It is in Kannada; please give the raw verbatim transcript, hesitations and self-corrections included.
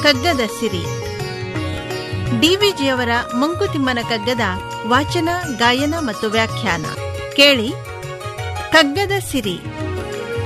ಕಗ್ಗದ ಸಿರಿ. ಡಿವಿಜಿಯವರ ಮಂಕುತಿಮ್ಮನ ಕಗ್ಗದ ವಾಚನ, ಗಾಯನ ಮತ್ತು ವ್ಯಾಖ್ಯಾನ ಕೇಳಿ. ಕಗ್ಗದ ಸಿರಿ